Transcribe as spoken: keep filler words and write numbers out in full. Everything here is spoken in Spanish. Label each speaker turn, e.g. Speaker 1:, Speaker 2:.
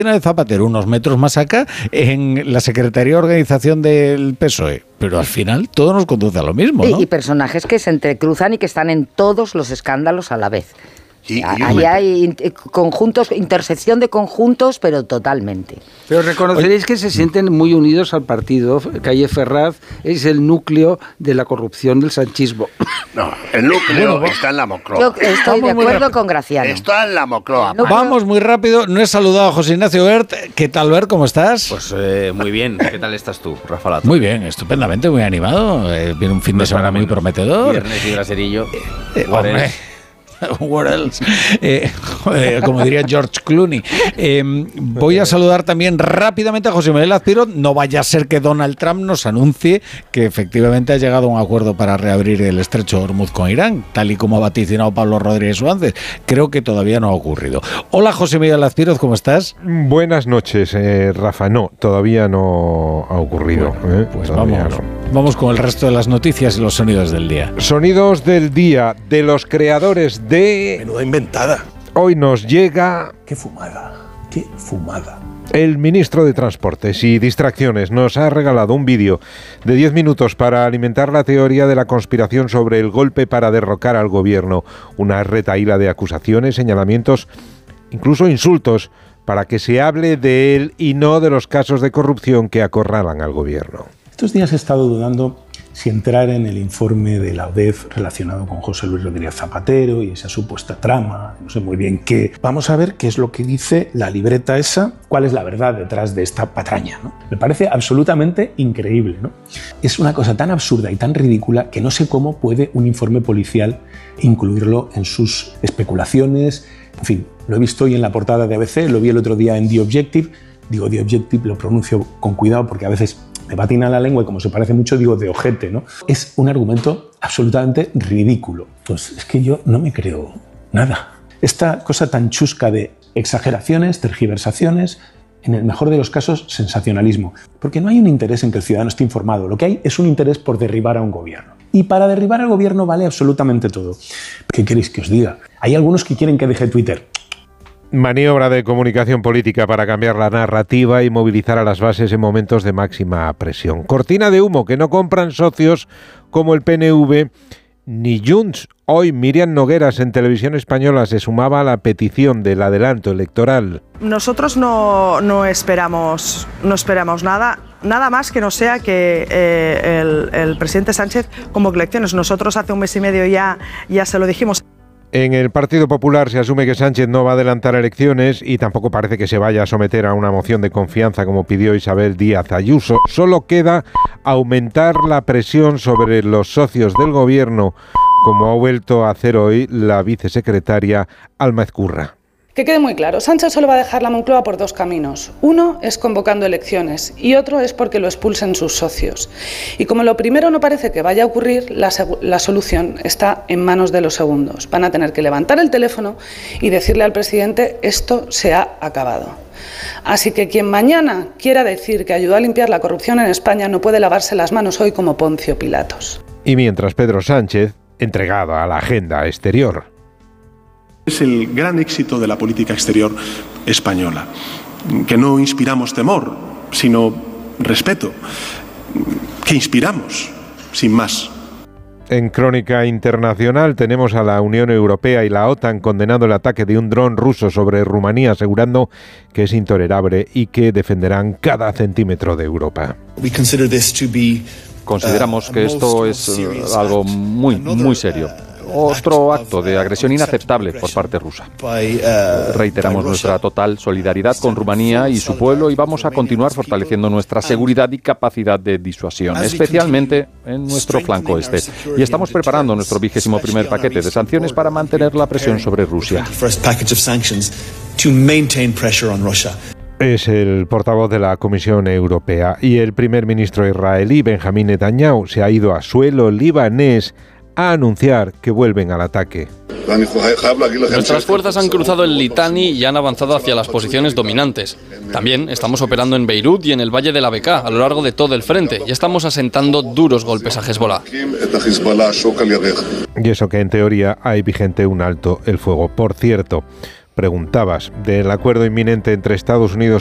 Speaker 1: de Zapatero, unos metros más acá, en la Secretaría de Organización del P S O E. Pero al final todo nos conduce a lo mismo, ¿no?
Speaker 2: Y, y personajes que se entrecruzan y que están en todos los escándalos a la vez.
Speaker 3: Y, y
Speaker 2: Ahí me... hay conjuntos, intersección de conjuntos, pero totalmente.
Speaker 4: Pero reconoceréis que se sienten muy unidos al partido. Calle Ferraz es el núcleo de la corrupción del sanchismo.
Speaker 3: No, el núcleo bueno, está en la Moncloa.
Speaker 2: Yo estoy de acuerdo con Graciano.
Speaker 3: Está en la Moncloa.
Speaker 2: No,
Speaker 1: Vamos muy rápido. No he saludado a José Ignacio Bert. ¿Qué tal, Bert? ¿Cómo estás?
Speaker 5: Pues eh, muy bien. ¿Qué tal estás tú, Rafa Lato?
Speaker 1: Muy bien, estupendamente, muy animado. Eh, viene un fin de semana muy prometedor.
Speaker 5: Viernes y braserillo.
Speaker 1: Eh, eh, hombre. What else? Eh, eh, como diría George Clooney. Eh, voy a saludar también rápidamente a José Manuel Azpiroz. No vaya a ser que Donald Trump nos anuncie que efectivamente ha llegado a un acuerdo para reabrir el estrecho de Hormuz con Irán, tal y como ha vaticinado Pablo Rodríguez Suárez. Creo que todavía no ha ocurrido. Hola, José Miguel Azpiroz, ¿cómo estás?
Speaker 6: Buenas noches, eh, Rafa. No, todavía no ha ocurrido.
Speaker 1: Bueno,
Speaker 6: eh,
Speaker 1: pues vamos, no. vamos con el resto de las noticias y los sonidos del día.
Speaker 6: Sonidos del día de los creadores de...
Speaker 3: Menuda inventada.
Speaker 6: Hoy nos llega...
Speaker 7: ¡Qué fumada! ¡Qué fumada!
Speaker 6: El ministro de Transportes y Distracciones nos ha regalado un vídeo de diez minutos para alimentar la teoría de la conspiración sobre el golpe para derrocar al gobierno. Una retahíla de acusaciones, señalamientos, incluso insultos, para que se hable de él y no de los casos de corrupción que acorralan al gobierno.
Speaker 7: Estos días he estado dudando si entrar en el informe de la O D E F relacionado con José Luis Rodríguez Zapatero y esa supuesta trama, no sé muy bien qué. Vamos a ver qué es lo que dice la libreta esa, cuál es la verdad detrás de esta patraña, ¿no? Me parece absolutamente increíble, ¿no? Es una cosa tan absurda y tan ridícula que no sé cómo puede un informe policial incluirlo en sus especulaciones. En fin, lo he visto hoy en la portada de A B C, lo vi el otro día en The Objective. Digo The Objective, lo pronuncio con cuidado porque a veces me patina la lengua y como se parece mucho digo de ojete, ¿no? Es un argumento absolutamente ridículo. Pues es que yo no me creo nada. Esta cosa tan chusca de exageraciones, tergiversaciones, en el mejor de los casos, sensacionalismo. Porque no hay un interés en que el ciudadano esté informado. Lo que hay es un interés por derribar a un gobierno. Y para derribar al gobierno vale absolutamente todo. ¿Qué queréis que os diga? Hay algunos que quieren que deje Twitter.
Speaker 6: Maniobra de comunicación política para cambiar la narrativa y movilizar a las bases en momentos de máxima presión. Cortina de humo que no compran socios como el P N V ni Junts. Hoy Miriam Nogueras en Televisión Española se sumaba a la petición del adelanto electoral.
Speaker 8: Nosotros no, no esperamos no esperamos nada. Nada más que no sea que eh, el, el presidente Sánchez convoque elecciones. Nosotros hace un mes y medio ya, ya se lo dijimos.
Speaker 6: En el Partido Popular se asume que Sánchez no va a adelantar elecciones y tampoco parece que se vaya a someter a una moción de confianza como pidió Isabel Díaz Ayuso. Solo queda aumentar la presión sobre los socios del gobierno, como ha vuelto a hacer hoy la vicesecretaria Alma Ezcurra.
Speaker 9: Que quede muy claro, Sánchez solo va a dejar la Moncloa por dos caminos. Uno es convocando elecciones y otro es porque lo expulsen sus socios. Y como lo primero no parece que vaya a ocurrir, la, la solución está en manos de los segundos. Van a tener que levantar el teléfono y decirle al presidente esto se ha acabado. Así que quien mañana quiera decir que ayudó a limpiar la corrupción en España no puede lavarse las manos hoy como Poncio Pilatos.
Speaker 6: Y mientras Pedro Sánchez, entregado a la agenda exterior.
Speaker 10: Es el gran éxito de la política exterior española, que no inspiramos temor, sino respeto, que inspiramos, sin más.
Speaker 6: En Crónica Internacional tenemos a la Unión Europea y la OTAN condenando el ataque de un dron ruso sobre Rumanía, asegurando que es intolerable y que defenderán cada centímetro de Europa.
Speaker 11: Consideramos que esto es algo muy, muy serio. Otro acto de agresión inaceptable por parte rusa. Reiteramos nuestra total solidaridad con Rumanía y su pueblo y vamos a continuar fortaleciendo nuestra seguridad y capacidad de disuasión, especialmente en nuestro flanco este. Y estamos preparando nuestro vigésimo primer paquete de sanciones para mantener la presión sobre Rusia.
Speaker 6: Es el portavoz de la Comisión Europea y el primer ministro israelí, Benjamín Netanyahu, se ha ido a suelo libanés a anunciar que vuelven al ataque.
Speaker 12: Nuestras fuerzas han cruzado el Litani y han avanzado hacia las posiciones dominantes. También estamos operando en Beirut y en el Valle de la Bekaa a lo largo de todo el frente y estamos asentando duros golpes a Hezbollah.
Speaker 6: Y eso que en teoría hay vigente un alto el fuego. Por cierto, preguntabas, del acuerdo inminente entre Estados Unidos